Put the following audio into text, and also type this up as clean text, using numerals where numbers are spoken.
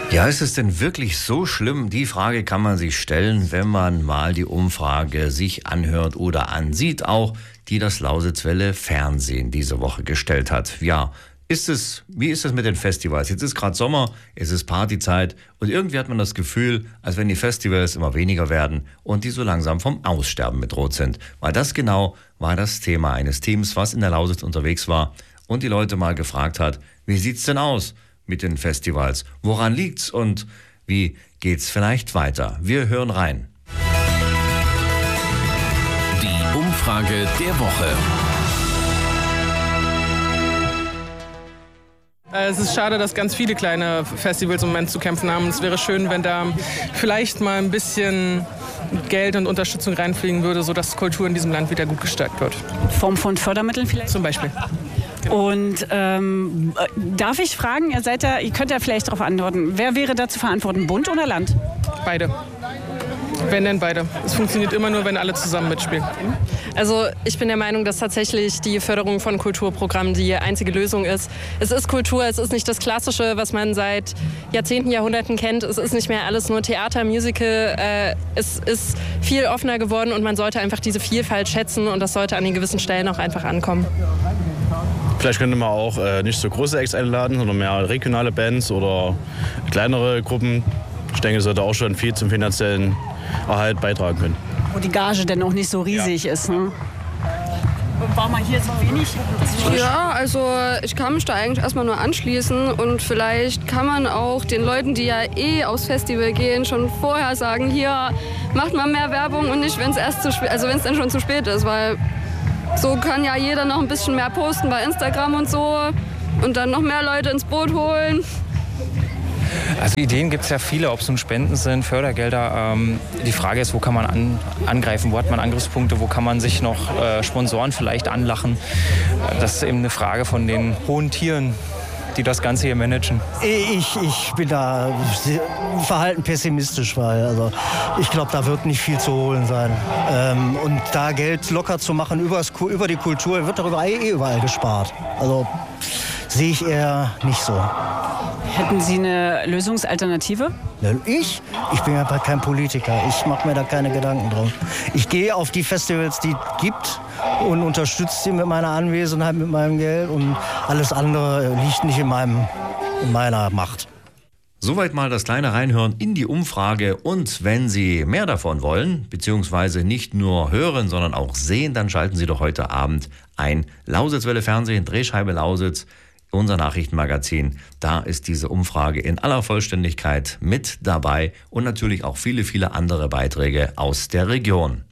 Ja, ist es denn wirklich so schlimm? Die Frage kann man sich stellen, wenn man mal die Umfrage sich anhört oder ansieht, auch die das Lausitzwelle Fernsehen diese Woche gestellt hat. Ja, wie ist es mit den Festivals? Jetzt ist gerade Sommer, es ist Partyzeit und irgendwie hat man das Gefühl, als wenn die Festivals immer weniger werden und die so langsam vom Aussterben bedroht sind. Weil das genau war das Thema eines Teams, was in der Lausitz unterwegs war und die Leute mal gefragt hat, wie sieht's denn aus mit den Festivals? Woran liegt's und wie geht's vielleicht weiter? Wir hören rein. Die Umfrage der Woche. Es ist schade, dass ganz viele kleine Festivals im Moment zu kämpfen haben. Es wäre schön, wenn da vielleicht mal ein bisschen Geld und Unterstützung reinfliegen würde, sodass Kultur in diesem Land wieder gut gestärkt wird. In Form von Fördermitteln vielleicht? Zum Beispiel. Und darf ich fragen, ihr könnt ja vielleicht darauf antworten, wer wäre da zu verantworten, Bund oder Land? Beide. Wenn denn beide. Es funktioniert immer nur, wenn alle zusammen mitspielen. Also ich bin der Meinung, dass tatsächlich die Förderung von Kulturprogrammen die einzige Lösung ist. Es ist Kultur, es ist nicht das Klassische, was man seit Jahrzehnten, Jahrhunderten kennt. Es ist nicht mehr alles nur Theater, Musical. Es ist viel offener geworden und man sollte einfach diese Vielfalt schätzen und das sollte an den gewissen Stellen auch einfach ankommen. Vielleicht könnte man auch nicht so große Acts einladen, sondern mehr regionale Bands oder kleinere Gruppen. Ich denke, das sollte auch schon viel zum finanziellen Erhalt beitragen können. Wo die Gage denn auch nicht so riesig ist. Ne? War mal hier so wenig? Ja, also ich kann mich da eigentlich erstmal nur anschließen und vielleicht kann man auch den Leuten, die ja aufs Festival gehen, schon vorher sagen, hier macht mal mehr Werbung und nicht, wenn es dann schon zu spät ist, weil so kann ja jeder noch ein bisschen mehr posten bei Instagram und so und dann noch mehr Leute ins Boot holen. Also Ideen gibt es ja viele, ob es nun Spenden sind, Fördergelder. Die Frage ist, wo kann man angreifen, wo hat man Angriffspunkte, wo kann man sich noch Sponsoren vielleicht anlachen. Das ist eben eine Frage von den hohen Tieren, die das Ganze hier managen. Ich bin da verhalten pessimistisch, weil ich glaube, da wird nicht viel zu holen sein. Und da Geld locker zu machen über die Kultur, wird darüber überall gespart. Also sehe ich eher nicht so. Hätten Sie eine Lösungsalternative? Ich bin ja kein Politiker. Ich mache mir da keine Gedanken drum. Ich gehe auf die Festivals, die es gibt und unterstütze sie mit meiner Anwesenheit, mit meinem Geld. Und alles andere liegt nicht in meiner Macht. Soweit mal das kleine Reinhören in die Umfrage. Und wenn Sie mehr davon wollen, beziehungsweise nicht nur hören, sondern auch sehen, dann schalten Sie doch heute Abend ein. Lausitzwelle Fernsehen, Drehscheibe Lausitz, unser Nachrichtenmagazin. Da ist diese Umfrage in aller Vollständigkeit mit dabei und natürlich auch viele, viele andere Beiträge aus der Region.